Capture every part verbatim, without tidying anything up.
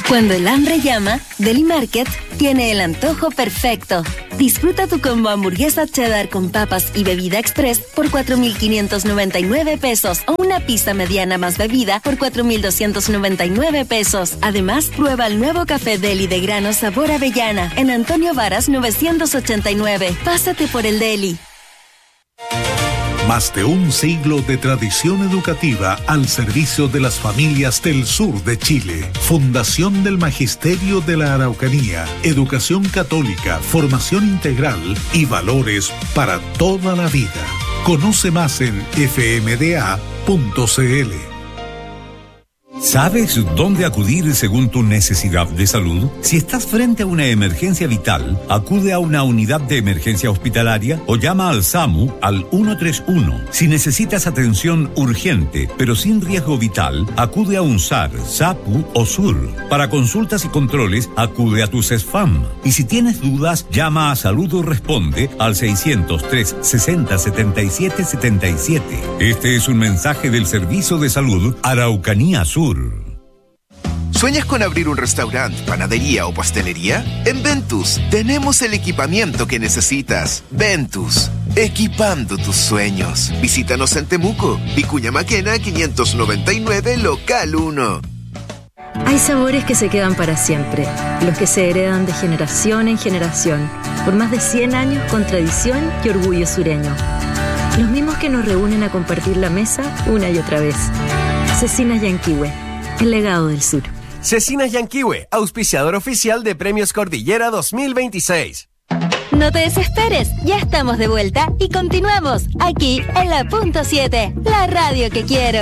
Cuando el hambre llama, Deli Market tiene el antojo perfecto. Disfruta tu combo hamburguesa cheddar con papas y bebida express por cuatro mil quinientos noventa y nueve pesos o una pizza mediana más bebida por cuatro mil doscientos noventa y nueve pesos. Además, prueba el nuevo café Deli de grano sabor avellana en Antonio Varas novecientos ochenta y nueve. Pásate por el Deli. Más de un siglo de tradición educativa al servicio de las familias del sur de Chile. Fundación del Magisterio de la Araucanía. Educación católica, formación integral y valores para toda la vida. Conoce más en f m d a punto c l. ¿Sabes dónde acudir según tu necesidad de salud? Si estás frente a una emergencia vital, acude a una unidad de emergencia hospitalaria o llama al SAMU al ciento treinta y uno. Si necesitas atención urgente, pero sin riesgo vital, acude a UNSAR, SAPU o SUR. Para consultas y controles, acude a tu CESFAM. Y si tienes dudas, llama a Salud Responde al seiscientos tres, sesenta, setenta y siete, setenta y siete. Este es un mensaje del Servicio de Salud Araucanía Sur. ¿Sueñas con abrir un restaurante, panadería o pastelería? En Ventus tenemos el equipamiento que necesitas. Ventus, equipando tus sueños. Visítanos en Temuco, Vicuña Maquena quinientos noventa y nueve, local uno. Hay sabores que se quedan para siempre, los que se heredan de generación en generación, por más de cien años con tradición y orgullo sureño. Los mismos que nos reúnen a compartir la mesa una y otra vez. Cecinas Yanquihue, el legado del sur. Cecinas Yanquihue, auspiciador oficial de Premios Cordillera dos mil veintiséis. No te desesperes, ya estamos de vuelta y continuamos aquí en la punto siete, la radio que quiero.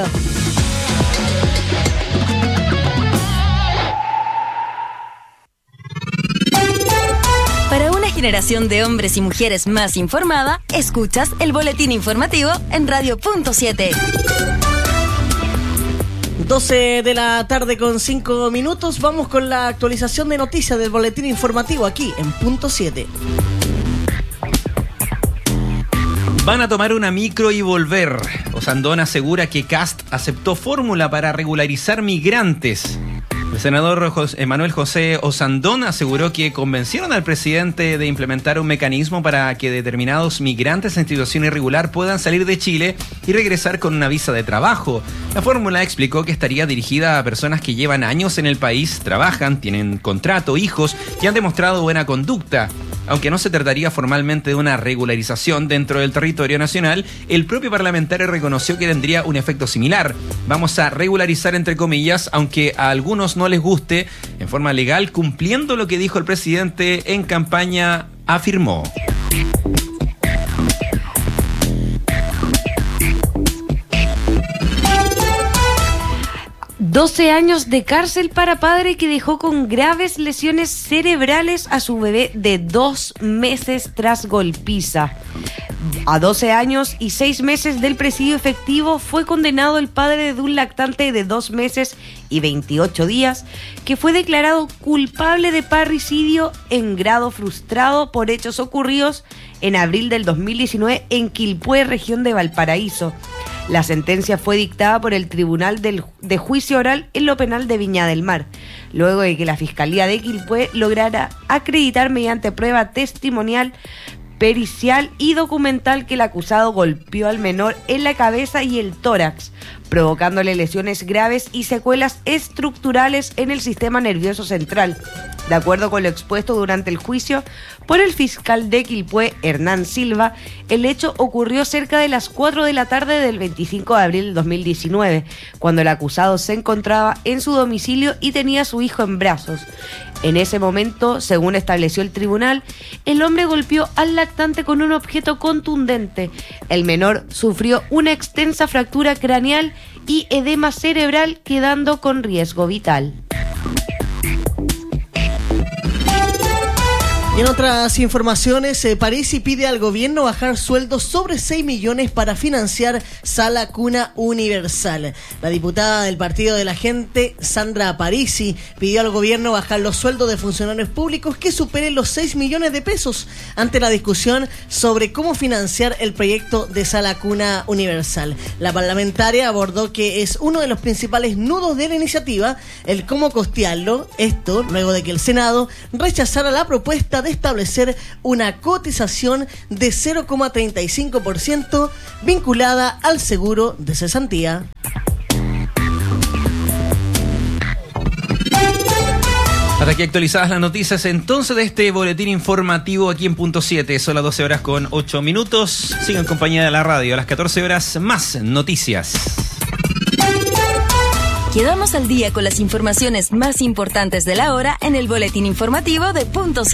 Para una generación de hombres y mujeres más informada, escuchas el boletín informativo en radio punto siete. doce de la tarde con cinco minutos. Vamos con la actualización de noticias del boletín informativo aquí en punto siete. Van a tomar una micro y volver. Osandón asegura que Kast aceptó fórmula para regularizar migrantes. El senador José, Manuel José Osandón aseguró que convencieron al presidente de implementar un mecanismo para que determinados migrantes en situación irregular puedan salir de Chile y regresar con una visa de trabajo. La fórmula explicó que estaría dirigida a personas que llevan años en el país, trabajan, tienen contrato, hijos y han demostrado buena conducta. Aunque no se trataría formalmente de una regularización dentro del territorio nacional, el propio parlamentario reconoció que tendría un efecto similar. Vamos a regularizar entre comillas, aunque a algunos no les guste, en forma legal, cumpliendo lo que dijo el presidente en campaña, afirmó. doce años de cárcel para padre que dejó con graves lesiones cerebrales a su bebé de dos meses tras golpiza. A doce años y seis meses del presidio efectivo fue condenado el padre de un lactante de dos meses y veintiocho días que fue declarado culpable de parricidio en grado frustrado por hechos ocurridos en abril del dos mil diecinueve en Quilpué, región de Valparaíso. La sentencia fue dictada por el Tribunal del, de Juicio Oral en lo Penal de Viña del Mar, luego de que la Fiscalía de Quilpué lograra acreditar mediante prueba testimonial, pericial y documental que el acusado golpeó al menor en la cabeza y el tórax, provocándole lesiones graves y secuelas estructurales en el sistema nervioso central. De acuerdo con lo expuesto durante el juicio por el fiscal de Quilpué, Hernán Silva, el hecho ocurrió cerca de las cuatro de la tarde del veinticinco de abril del dos mil diecinueve, cuando el acusado se encontraba en su domicilio y tenía a su hijo en brazos. En ese momento, según estableció el tribunal, el hombre golpeó al lactante con un objeto contundente. El menor sufrió una extensa fractura craneal y edema cerebral, quedando con riesgo vital. Y en otras informaciones, eh, Parisi pide al gobierno bajar sueldos sobre seis millones para financiar Sala Cuna Universal. La diputada del Partido de la Gente, Sandra Parisi, pidió al gobierno bajar los sueldos de funcionarios públicos que superen los seis millones de pesos ante la discusión sobre cómo financiar el proyecto de Sala Cuna Universal. La parlamentaria abordó que es uno de los principales nudos de la iniciativa el cómo costearlo, esto luego de que el Senado rechazara la propuesta de establecer una cotización de cero coma treinta y cinco por ciento vinculada al seguro de cesantía. Hasta aquí actualizadas las noticias entonces de este boletín informativo aquí en Punto siete. Son las doce horas con ocho minutos. Sigan en compañía de la radio. A las catorce horas más noticias. Quedamos al día con las informaciones más importantes de la hora en el boletín informativo de Punto siete.